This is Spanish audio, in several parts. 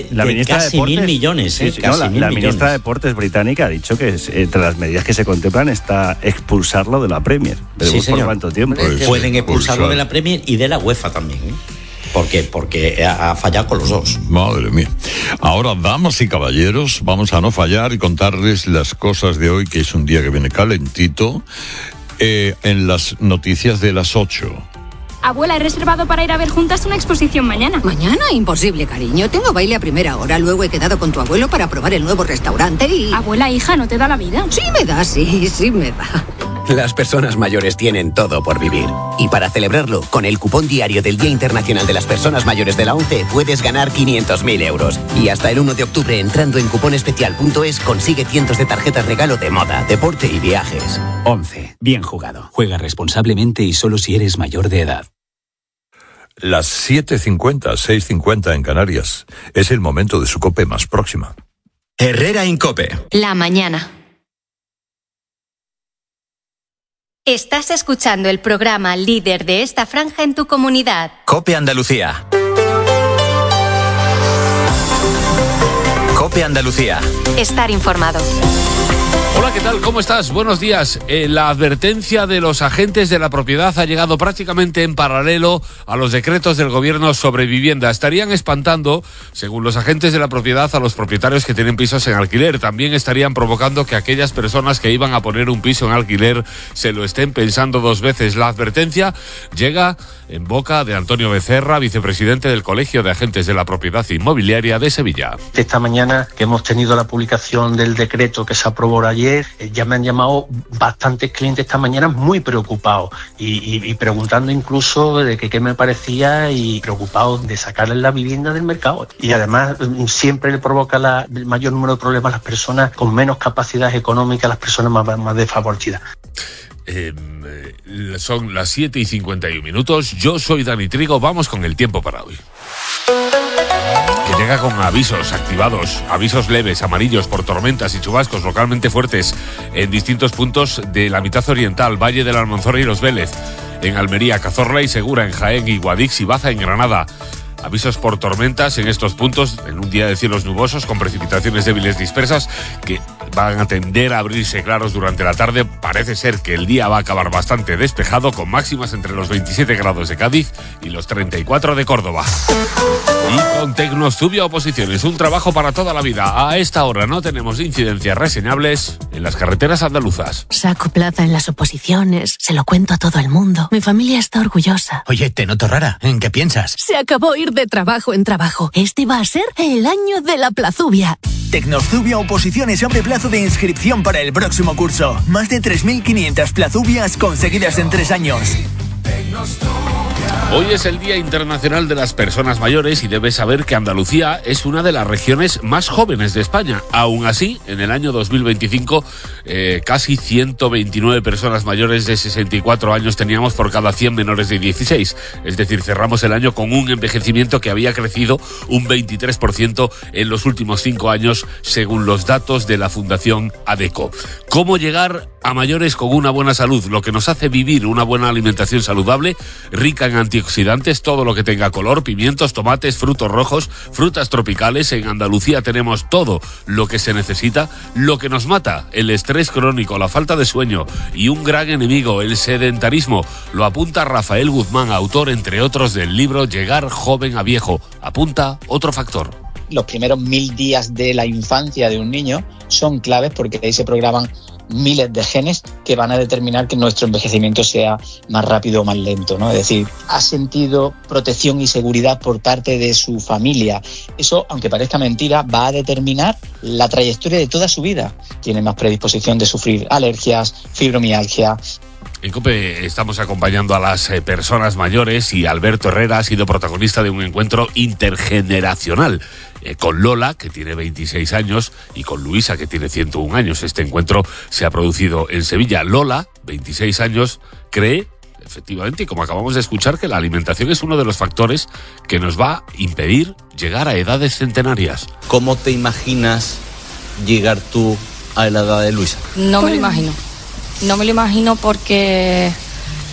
La ministra casi de Deportes, 1.000 millones. La ministra de Deportes británica ha dicho que entre las medidas que se contemplan está expulsarlo de la Premier. Sí, señor. ¿Por cuánto tiempo? Pueden expulsarlo de la Premier y de la UEFA también, ¿eh? Porque ha fallado con los dos. Madre mía. Ahora, damas y caballeros, vamos a no fallar y contarles las cosas de hoy, que es un día que viene calentito, en las noticias de las 8. Abuela, he reservado para ir a ver juntas una exposición mañana. ¿Mañana? Imposible, cariño. Tengo baile a primera hora. Luego he quedado con tu abuelo para probar el nuevo restaurante y... Abuela, hija, ¿no te da la vida? Sí me da, sí me da. Las personas mayores tienen todo por vivir. Y para celebrarlo, con el cupón diario del Día Internacional de las Personas Mayores de la ONCE puedes ganar 500.000 euros. Y hasta el 1 de octubre, entrando en cuponespecial.es, consigue cientos de tarjetas regalo de moda, deporte y viajes. ONCE. Bien jugado. Juega responsablemente y solo si eres mayor de edad. Las 7:50, 6:50 en Canarias. Es el momento de su COPE más próxima. Herrera en COPE. La mañana. Estás escuchando el programa líder de esta franja en tu comunidad. COPE Andalucía. COPE Andalucía. Estar informado. Hola, ¿qué tal? ¿Cómo estás? Buenos días. La advertencia de los agentes de la propiedad ha llegado prácticamente en paralelo a los decretos del gobierno sobre vivienda. Estarían espantando, según los agentes de la propiedad, a los propietarios que tienen pisos en alquiler. También estarían provocando que aquellas personas que iban a poner un piso en alquiler se lo estén pensando dos veces. La advertencia llega en boca de Antonio Becerra, vicepresidente del Colegio de Agentes de la Propiedad Inmobiliaria de Sevilla. Esta mañana que hemos tenido la publicación del decreto que se aprobó ayer, ya me han llamado bastantes clientes esta mañana muy preocupados y preguntando incluso de qué me parecía y preocupados de sacarles la vivienda del mercado. Y además siempre le provoca el mayor número de problemas a las personas con menos capacidad económica, a las personas más desfavorecidas. Son las 7:51. Yo soy Dani Trigo. Vamos con el tiempo para hoy. Que llega con avisos activados, avisos leves, amarillos por tormentas y chubascos localmente fuertes en distintos puntos de la mitad oriental, Valle de la Almanzora y Los Vélez, en Almería, Cazorla y Segura, en Jaén y Guadix y Baza en Granada. Avisos por tormentas en estos puntos, en un día de cielos nubosos con precipitaciones débiles dispersas que van a tender a abrirse claros durante la tarde. Parece ser que el día va a acabar bastante despejado, con máximas entre los 27 grados de Cádiz y los 34 de Córdoba. Y con Tecnostubia Oposiciones, un trabajo para toda la vida. A esta hora no tenemos incidencias reseñables en las carreteras andaluzas. Saco plaza en las oposiciones, se lo cuento a todo el mundo. Mi familia está orgullosa. Oye, te noto rara. ¿En qué piensas? Se acabó ir de trabajo en trabajo. Este va a ser el año de la plazubia. Tecnostubia Oposiciones abre plazo de inscripción para el próximo curso. Más de 3.500 plazubias conseguidas en 3 años. Hoy es el Día Internacional de las Personas Mayores y debes saber que Andalucía es una de las regiones más jóvenes de España. Aún así, en el año 2025, casi 129 personas mayores de 64 años teníamos por cada 100 menores de 16. Es decir, cerramos el año con un envejecimiento que había crecido un 23% en los últimos 5 años, según los datos de la Fundación ADECO. ¿Cómo llegar a mayores con una buena salud? Lo que nos hace vivir una buena alimentación saludable, rica en antioxidantes, todo lo que tenga color, pimientos, tomates, frutos rojos, frutas tropicales. En Andalucía tenemos todo lo que se necesita. Lo que nos mata, el estrés crónico, la falta de sueño y un gran enemigo, el sedentarismo. Lo apunta Rafael Guzmán, autor, entre otros, del libro Llegar joven a viejo. Apunta otro factor. Los primeros 1000 días de la infancia de un niño son claves porque ahí se programan miles de genes que van a determinar que nuestro envejecimiento sea más rápido o más lento, ¿no? Es decir, ha sentido protección y seguridad por parte de su familia. Eso, aunque parezca mentira, va a determinar la trayectoria de toda su vida. Tiene más predisposición de sufrir alergias, fibromialgia. En COPE estamos acompañando a las personas mayores y Alberto Herrera ha sido protagonista de un encuentro intergeneracional con Lola, que tiene 26 años, y con Luisa, que tiene 101 años. Este encuentro se ha producido en Sevilla. Lola, 26 años, cree, efectivamente, y como acabamos de escuchar, que la alimentación es uno de los factores que nos va a impedir llegar a edades centenarias. ¿Cómo te imaginas llegar tú a la edad de Luisa? No me lo imagino. No me lo imagino porque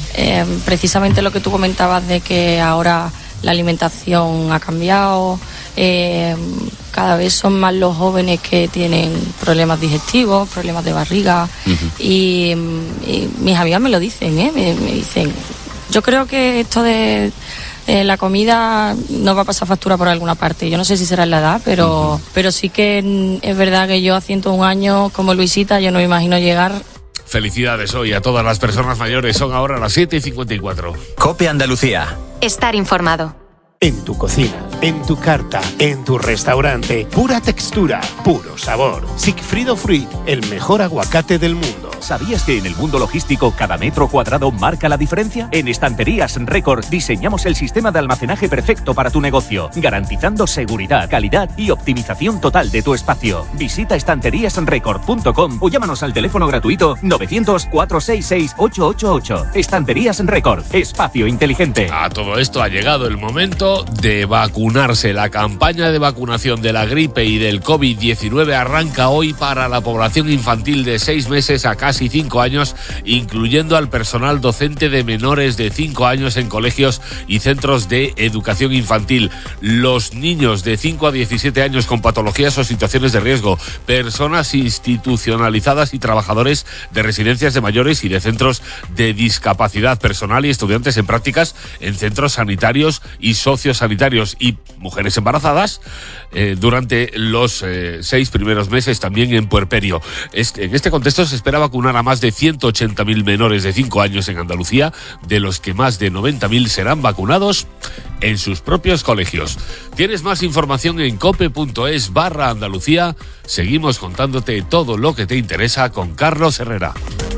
precisamente lo que tú comentabas de que ahora la alimentación ha cambiado, Cada vez son más los jóvenes que tienen problemas digestivos, problemas de barriga. Y mis amigas me lo dicen, me dicen, yo creo que esto de la comida nos va a pasar factura por alguna parte. Yo no sé si será en la edad, pero sí que es verdad que yo a 101 años como Luisita, yo no me imagino llegar. Felicidades hoy a todas las personas mayores. Son ahora las 7:54. COPE Andalucía. Estar informado. En tu cocina, en tu carta, en tu restaurante, pura textura, puro sabor. Sigfrido Fruit, el mejor aguacate del mundo. ¿Sabías que en el mundo logístico cada metro cuadrado marca la diferencia? En Estanterías Record diseñamos el sistema de almacenaje perfecto para tu negocio, garantizando seguridad, calidad y optimización total de tu espacio. Visita estanteríasrecord.com o llámanos al teléfono gratuito 900-466-888. Estanterías Record, espacio inteligente. A todo esto ha llegado el momento de vacunarse. La campaña de vacunación de la gripe y del COVID-19 arranca hoy para la población infantil de 6 meses a casi 5 años, incluyendo al personal docente de menores de 5 años en colegios y centros de educación infantil. Los niños de 5 a 17 años con patologías o situaciones de riesgo, personas institucionalizadas y trabajadores de residencias de mayores y de centros de discapacidad, personal y estudiantes en prácticas en centros sanitarios y sociosanitarios y mujeres embarazadas durante los 6 primeros meses, también en puerperio. En este contexto se espera vacunar a más de 180.000 menores de 5 años en Andalucía, de los que más de 90.000 serán vacunados en sus propios colegios. Tienes más información en cope.es/Andalucía. Seguimos contándote todo lo que te interesa con Carlos Herrera.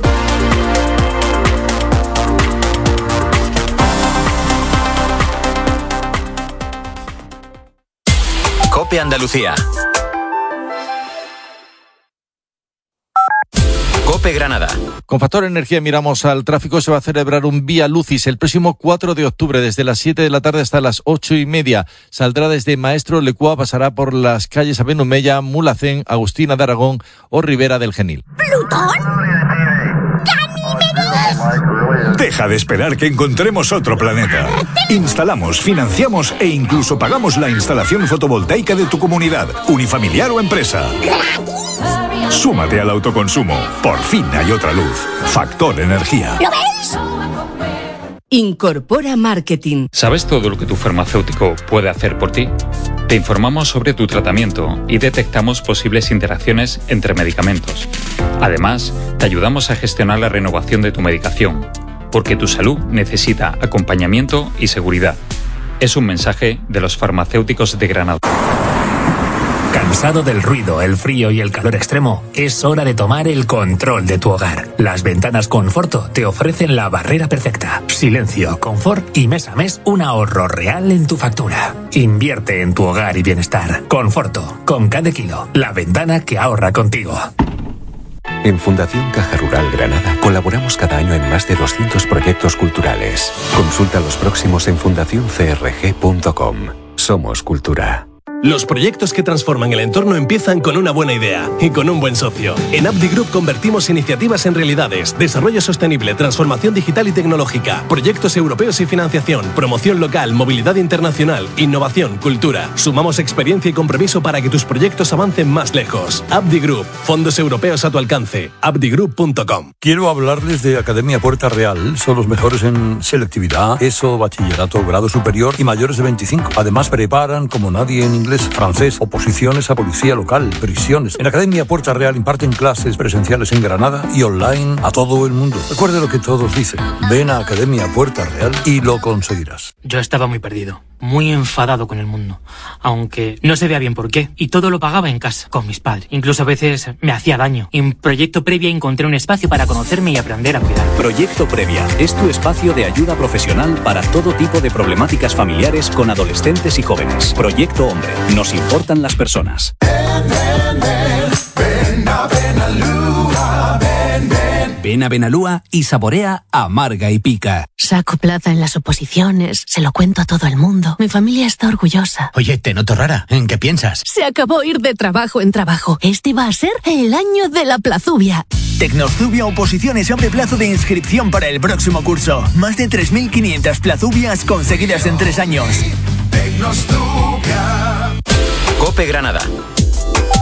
COPE Andalucía. COPE Granada. Con Factor Energía miramos al tráfico. Se va a celebrar un Vía Lucis el próximo 4 de octubre, desde las 7 de la tarde hasta las 8:30. Saldrá desde Maestro Lecua, pasará por las calles Avenumella, Mulhacén, Agustina de Aragón o Ribera del Genil. ¿Plutón? Deja de esperar que encontremos otro planeta. Instalamos, financiamos e incluso pagamos la instalación fotovoltaica de tu comunidad, unifamiliar o empresa. Súmate al autoconsumo. Por fin hay otra luz. Factor Energía. ¿Lo ves? Incorpora Marketing. ¿Sabes todo lo que tu farmacéutico puede hacer por ti? Te informamos sobre tu tratamiento y detectamos posibles interacciones entre medicamentos. Además, te ayudamos a gestionar la renovación de tu medicación, porque tu salud necesita acompañamiento y seguridad. Es un mensaje de los farmacéuticos de Granada. ¿Cansado del ruido, el frío y el calor extremo? Es hora de tomar el control de tu hogar. Las ventanas Conforto te ofrecen la barrera perfecta. Silencio, confort y mes a mes un ahorro real en tu factura. Invierte en tu hogar y bienestar. Conforto, con cada kilo. La ventana que ahorra contigo. En Fundación Caja Rural Granada colaboramos cada año en más de 200 proyectos culturales. Consulta los próximos en fundacioncrg.com. Somos cultura. Los proyectos que transforman el entorno empiezan con una buena idea y con un buen socio. En Abdi Group convertimos iniciativas en realidades, desarrollo sostenible, transformación digital y tecnológica, proyectos europeos y financiación, promoción local, movilidad internacional, innovación, cultura. Sumamos experiencia y compromiso para que tus proyectos avancen más lejos. Abdi Group, fondos europeos a tu alcance. abdigroup.com. Quiero hablarles de Academia Puerta Real. Son los mejores en selectividad, ESO, bachillerato, grado superior y mayores de 25. Además preparan como nadie en inglés, francés, oposiciones a policía local, prisiones. En Academia Puerta Real imparten clases presenciales en Granada y online a todo el mundo. Recuerde lo que todos dicen. Ven a Academia Puerta Real y lo conseguirás. Yo estaba muy perdido, muy enfadado con el mundo, aunque no se vea bien por qué. Y todo lo pagaba en casa, con mis padres. Incluso a veces me hacía daño. En Proyecto Previa encontré un espacio para conocerme y aprender a cuidar. Proyecto Previa es tu espacio de ayuda profesional para todo tipo de problemáticas familiares con adolescentes y jóvenes. Proyecto Hombre. Nos importan las personas. Ven a Benalúa y saborea Amarga y Pica. Saco plaza en las oposiciones, se lo cuento a todo el mundo. Mi familia está orgullosa. Oye, te noto rara. ¿En qué piensas? Se acabó ir de trabajo en trabajo. Este va a ser el año de la Plazubia. Tecnozubia Oposiciones abre plazo de inscripción para el próximo curso. Más de 3.500 plazubias conseguidas en 3 años. Tecnostubia. Cope Granada.